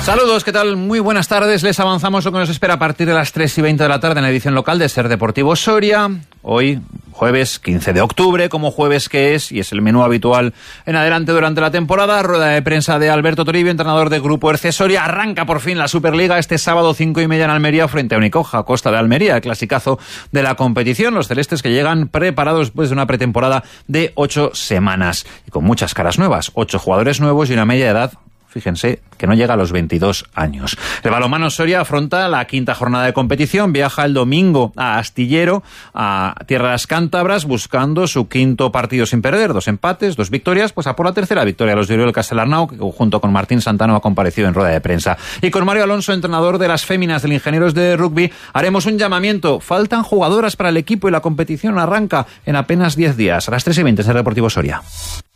Saludos, ¿qué tal? Muy buenas tardes. Les avanzamos lo que nos espera a partir de las 3:20 de la tarde en la edición local de Ser Deportivo Soria. Hoy, jueves 15 de octubre, como jueves que es, y es el menú habitual en adelante durante la temporada. Rueda de prensa de Alberto Toribio, entrenador del Grupo Erce Soria. Arranca por fin la Superliga este sábado 5:30 en Almería frente a Unicoja, Costa de Almería, el clasicazo de la competición. Los celestes que llegan preparados después de una pretemporada de 8 semanas. Y con muchas caras nuevas, 8 jugadores nuevos y una media de edad, fíjense, que no llega a los 22 años. El balonmano Soria afronta la quinta jornada de competición. Viaja el domingo a Astillero, a Tierras Cántabras, buscando su quinto partido sin perder. 2 empates, 2 victorias, pues a por la tercera victoria. Los de Oriol Castelarnau, que junto con Martín Santano ha comparecido en rueda de prensa. Y con Mario Alonso, entrenador de las féminas del Ingenieros de Rugby, haremos un llamamiento. Faltan jugadoras para el equipo y la competición arranca en apenas 10 días. A las 3:20 en Ser Deportivo Soria.